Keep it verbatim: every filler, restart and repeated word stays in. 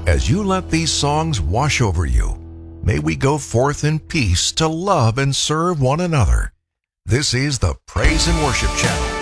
As you let these songs wash over you, may we go forth in peace to love and serve one another. This is the Praise and Worship Channel.